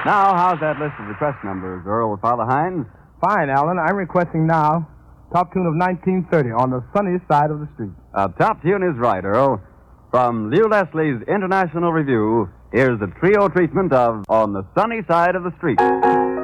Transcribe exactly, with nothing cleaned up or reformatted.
Now, how's that list of request numbers, Earl with Father Hines? Fine, Alan. I'm requesting now top tune of nineteen thirty on the sunny side of the street. Uh, top tune is right, Earl. From Lew Leslie's International Review, here's the trio treatment of On the Sunny Side of the Street.